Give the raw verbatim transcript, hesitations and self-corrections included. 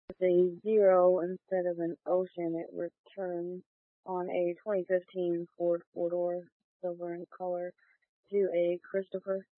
With a zero instead of an ocean, it returns on a twenty fifteen Ford four-door, silver in color, to a Christopher.